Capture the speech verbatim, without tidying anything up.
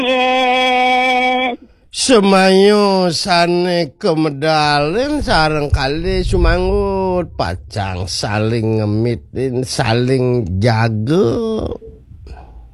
Semayo sane kemedalen sareng kali sumangut pacang saling ngemitin saling jaga.